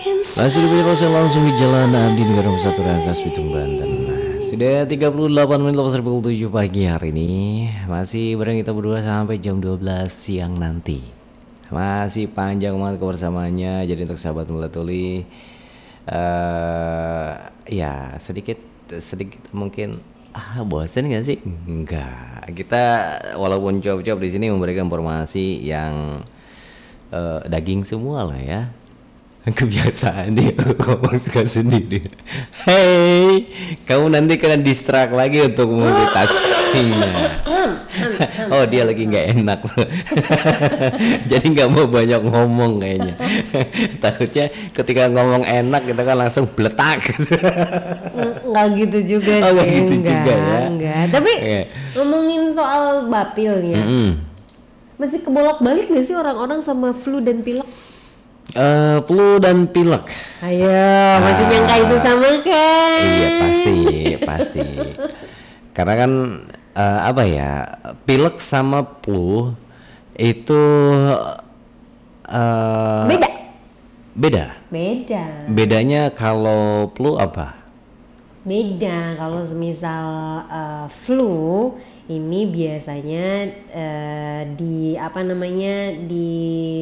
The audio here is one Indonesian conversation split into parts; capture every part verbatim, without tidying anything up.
Masih di proses langsung di jalanan di negara Satu Rangkas Bitung Banten. Nah, sudah tiga puluh delapan menit lepas dari pukul tujuh pagi hari ini. Masih bareng kita berdua sampai jam dua belas siang nanti. Masih panjang banget kebersamaannya. Jadi untuk sahabat Mulatuli uh, ya sedikit sedikit mungkin ah bosan gak sih? Enggak. Kita walaupun cuap-cuap di sini memberikan informasi yang uh, daging semua lah ya. Kebiasaan dia ngomong suka sendiri. Hei, kamu nanti kena distract lagi untuk multitaskingnya. Oh dia lagi nggak enak, jadi nggak mau banyak ngomong kayaknya. Takutnya ketika ngomong enak kita kan langsung beletak. Nggak gitu juga. Oh nggak gitu enggak, juga ya. Enggak. Tapi okay. Ngomongin soal bapil nih ya, Mm-hmm. masih kebolak-balik nggak sih orang-orang sama flu dan pilek? Uh, flu dan pilek. Ayo, masih nyangka itu sama kan? Iya pasti, pasti. Karena kan uh, apa ya, pilek sama flu itu uh, beda. Beda. Beda. Bedanya kalau flu apa? Beda kalau semisal uh, flu ini biasanya uh, di apa namanya di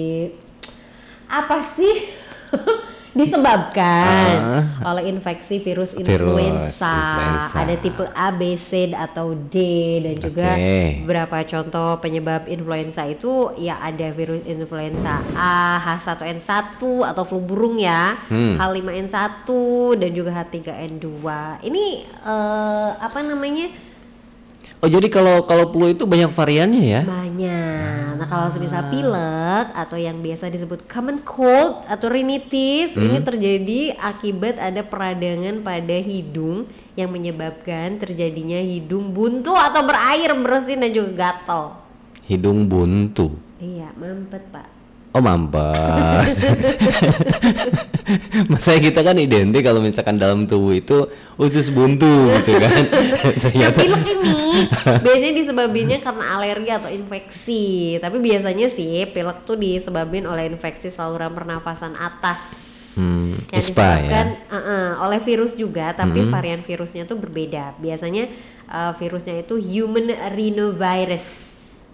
apa sih disebabkan uh, oleh infeksi virus, virus influenza. influenza. Ada tipe A, B, C atau D dan juga okay. beberapa contoh penyebab influenza itu ya ada virus influenza A, H satu N satu atau flu burung ya, hmm. H lima N satu dan juga H tiga N dua. Ini uh, apa namanya? Oh jadi kalau kalau flu itu banyak variannya ya? Banyak. Nah kalau semisal pilek atau yang biasa disebut common cold atau rhinitis, hmm. ini terjadi akibat ada peradangan pada hidung yang menyebabkan terjadinya hidung buntu atau berair, bersin dan juga gatal. Hidung buntu? Iya, mampet pak. Oh mampet. Masa kita kan identik kalau misalkan dalam tubuh itu usus buntu gitu kan. Ternyata pilek ini biasanya disebabinnya karena alergi atau infeksi. Tapi biasanya sih pilek tuh disebabin oleh infeksi saluran pernafasan atas. Hmm, yang disebabkan ya? uh-uh, oleh virus juga, tapi hmm. varian virusnya tuh berbeda. Biasanya uh, virusnya itu human rhinovirus.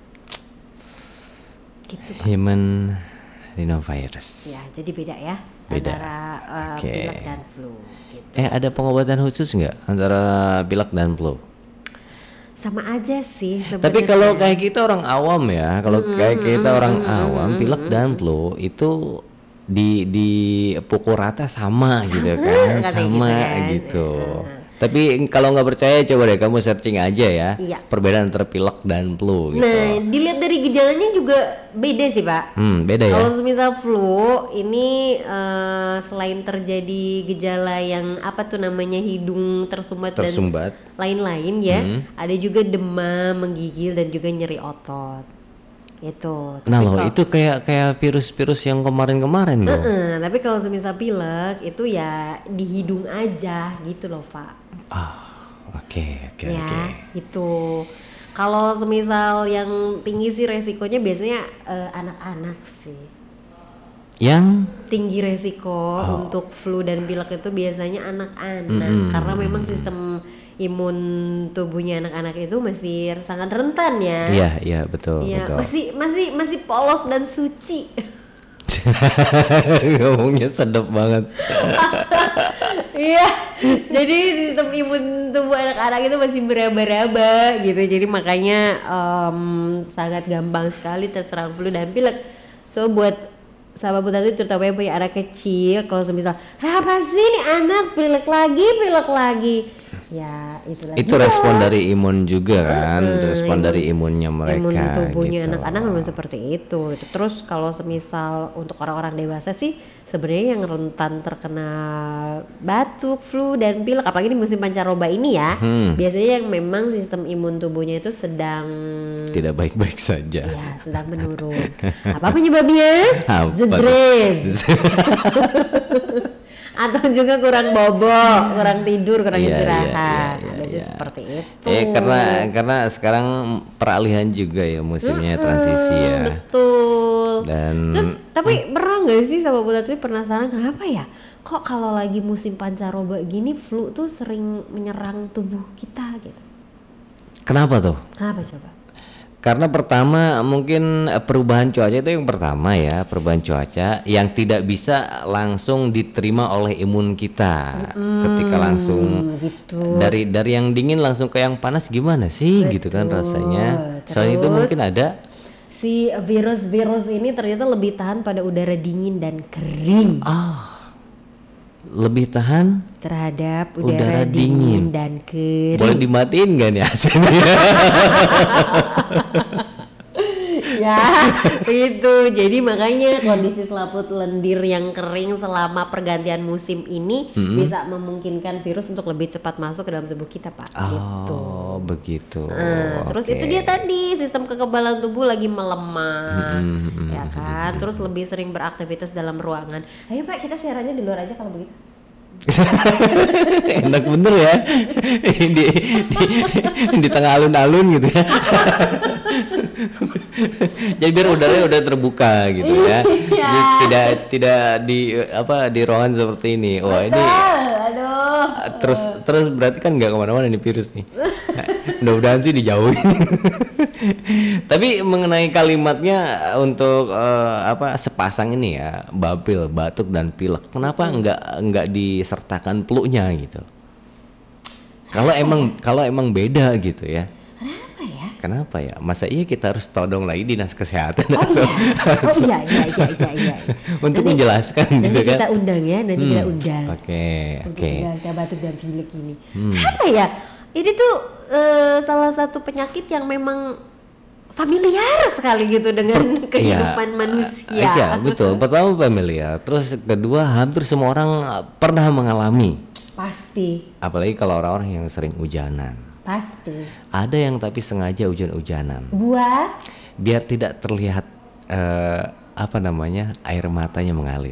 Gitu, Pak. Human rhinovirus. Ya, jadi beda ya beda. Antara uh, okay. pilek dan flu. Gitu. Eh, ada pengobatan khusus nggak antara pilek dan flu? Sama aja sih sebenarnya. Tapi kalau kayak kita orang awam ya, kalau mm-hmm, kayak kita orang mm-hmm, awam, pilek mm-hmm. dan flu itu di di pukul rata sama, sama gitu kan, sama gitu. gitu. Tapi kalau nggak percaya coba deh kamu searching aja ya, iya. perbedaan antara pilek dan flu gitu. Nah, dilihat dari gejalanya juga beda sih Pak. Hmm, beda ya. Kalau misal flu ini uh, selain terjadi gejala yang apa tuh namanya hidung tersumbat, tersumbat. dan lain-lain ya, hmm. ada juga demam, menggigil dan juga nyeri otot. Itu. Nah loh, itu kayak kayak virus-virus yang kemarin-kemarin loh. Uh-uh, tapi kalau semisal pilek itu ya di hidung aja gitu loh Pak. Ah, oke, oke, ya, oke. Itu. Kalau semisal yang tinggi sih resikonya biasanya uh, anak-anak sih. Yang tinggi resiko oh. untuk flu dan pilek itu biasanya anak-anak, mm-hmm. karena memang sistem imun tubuhnya anak-anak itu masih sangat rentan ya. Iya, iya betul, ya, betul. Masih masih masih polos dan suci. Ngomongnya sedap banget. Iya, jadi sistem imun tubuh anak-anak itu masih beraba-raba gitu. Jadi makanya um, sangat gampang sekali terserang flu dan pilek. So buat sahabat Mulatuli terutama yang punya anak kecil, kalau semisal apa sih ini anak pilek lagi, pilek lagi, ya itulah. Itu dia. Respon dari imun juga kan, uh, respon imun, dari imunnya mereka. Imun tubuhnya gitu. Anak-anak memang seperti itu. Terus kalau semisal untuk orang-orang dewasa sih sebenarnya yang rentan terkena batuk, flu dan pilek, apalagi di musim pancaroba ini ya, hmm. biasanya yang memang sistem imun tubuhnya itu sedang tidak baik-baik saja. Ya, sedang menurun. Apa penyebabnya? Stres. Atau juga kurang bobok, kurang tidur, kurang yeah, istirahat. Yeah, yeah, Biasanya yeah. seperti itu. Eh karena karena sekarang peralihan juga ya musimnya, mm-hmm, transisi ya. Betul. Dan terus Tapi pernah nggak sih sahabat Buta Tuli penasaran kenapa ya? Kok kalau lagi musim pancaroba gini flu tuh sering menyerang tubuh kita gitu? Kenapa tuh? Kenapa coba? Karena pertama mungkin eh, perubahan cuaca itu yang pertama ya, perubahan cuaca yang tidak bisa langsung diterima oleh imun kita. Ketika langsung gitu. dari dari yang dingin langsung ke yang panas gimana sih gitu kan rasanya. Selain itu Terus, mungkin ada si virus-virus ini ternyata lebih tahan pada udara dingin dan kering lebih tahan. terhadap Udara udara, dingin. dingin dan kering. Boleh dimatiin gak nih hasilnya? Ya itu jadi makanya kondisi selaput lendir yang kering selama pergantian musim ini bisa memungkinkan virus untuk lebih cepat masuk ke dalam tubuh kita, Pak. Gitu. Oh begitu. Nah, terus Oke. itu dia tadi sistem kekebalan tubuh lagi melemah, ya kan? Terus lebih sering beraktivitas dalam ruangan. Ayo Pak, kita siarannya di luar aja kalau begitu. Enak bener ya. di, di, di tengah alun-alun gitu ya. Jadi biar udaranya udah terbuka gitu ya. Iya. Jadi tidak tidak di apa di ruangan seperti ini. Wah ini Aduh. terus terus berarti kan nggak kemana-mana nih virus nih. Mudah-mudahan sih dijauhin. Tapi mengenai kalimatnya untuk eh, apa sepasang ini ya, babil, batuk dan pilek. Kenapa nggak nggak disertakan flu-nya gitu? Kalau emang kalau emang beda gitu ya. Kenapa ya? Kenapa ya? Masa iya kita harus todong lagi dinas kesehatan Oh atau iya, oh iya iya iya iya. iya. untuk Nanti- menjelaskan Nanti gitu kan? kita undang ya, nanti kita undang. Oke, Untuk oke. menjaga batuk dan pilek ini. Apa ya? Ini tuh eh, salah satu penyakit yang memang familiar sekali gitu dengan kehidupan Iya, manusia. Iya, betul. Pertama familiar, terus kedua hampir semua orang uh, pernah mengalami. Pasti, Apalagi kalau orang-orang yang sering hujanan. pasti. Ada yang tapi sengaja hujan-hujanan Buat biar tidak terlihat eh, apa namanya air matanya mengalir.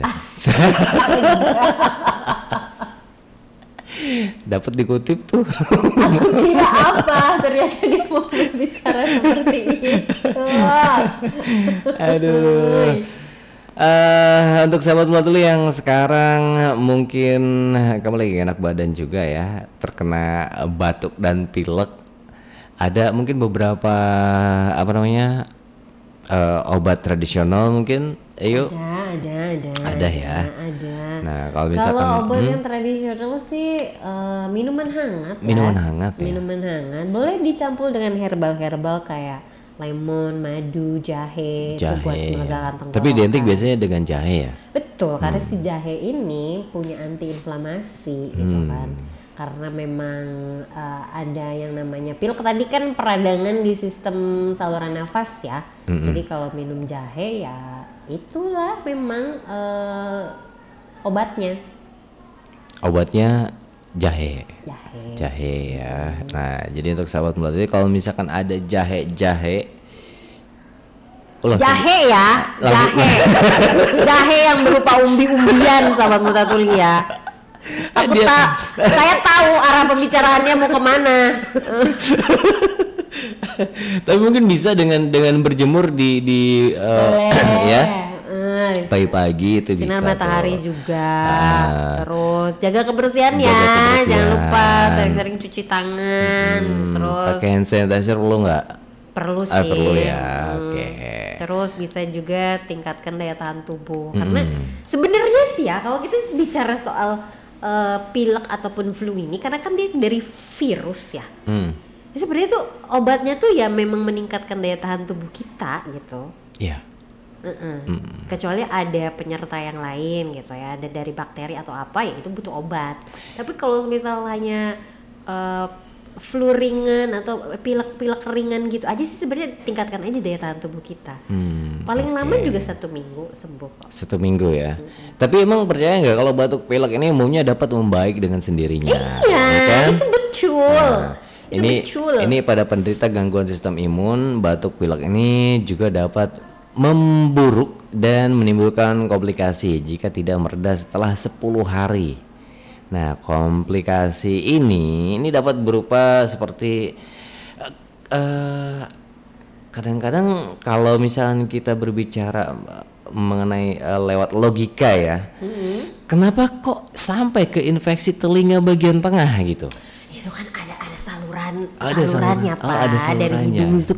Dapat dikutip tuh. aku kira apa? Ternyata dia mau berbicara seperti itu. Aduh. Eh untuk sahabat Mulat dulu yang sekarang mungkin kamu lagi gak enak badan juga ya, terkena batuk dan pilek. Ada mungkin beberapa apa namanya eh, obat tradisional mungkin. Ayo. Ada, ada, ada. Ada ya? Ada. Nah kalau misalkan Kalau obat hmm, yang tradisional sih eh, minuman hangat ya. Minuman hangat ya? Minuman hangat. Boleh dicampur dengan herbal-herbal kayak lemon, madu, jahe, itu buat jahe. melegakan tenggorokan. Tapi identik biasanya dengan jahe ya. Betul, karena si jahe ini punya antiinflamasi gitu Hmm. kan. Karena memang eh, ada yang namanya pilek tadi kan peradangan di sistem saluran nafas ya. Jadi kalau minum jahe ya itulah memang eh, obatnya Obatnya jahe. jahe. Jahe ya. Nah, jadi untuk sahabat Mulat jadi kalau misalkan ada jahe-jahe oh, langsung- Jahe ya, Langsung- jahe. Jahe yang berupa umbi-umbian sahabat Mutatuli ya. Aku Dia- ta- saya tahu arah pembicaraannya mau kemana. Tapi mungkin bisa dengan dengan berjemur di di eh, Boleh. ya Eh, pagi-pagi itu bisa. sinar matahari tuh. juga. Ah. Terus jaga kebersihan ya. Jaga kebersihan. Jangan lupa sering-sering cuci tangan. Hmm, Terus pakai hand sanitizer perlu nggak? perlu sih. Ah, perlu ya. Hmm. Oke. Terus bisa juga tingkatkan daya tahan tubuh. Karena sebenarnya sih ya kalau kita bicara soal eh, pilek ataupun flu ini karena kan dia dari virus ya. Hmm. Ya, sebenarnya tuh obatnya tuh ya memang meningkatkan daya tahan tubuh kita gitu. Iya. Mm-mm. Kecuali ada penyerta yang lain gitu ya, ada dari bakteri atau apa ya itu butuh obat. Tapi kalau misalnya eh, flu ringan atau pilek-pilek ringan gitu aja sih sebenarnya tingkatkan aja daya tahan tubuh kita. Hmm, Paling oke. lama juga satu minggu sembuh kok. Satu minggu ya. Tapi emang percaya nggak kalau batuk pilek ini umumnya dapat membaik dengan sendirinya? Iya, ya kan? itu betul. Nah, itu ini betul. ini pada penderita gangguan sistem imun, batuk pilek ini juga dapat memburuk dan menimbulkan komplikasi jika tidak mereda setelah sepuluh hari. Nah, komplikasi ini ini dapat berupa seperti eh, kadang-kadang kalau misalnya kita berbicara mengenai uh, lewat logika ya. Mm-hmm. Kenapa kok sampai ke infeksi telinga bagian tengah gitu? Itu kan ada ada saluran ada salurannya saluran, Pak, oh, ada dari salurannya. hidung itu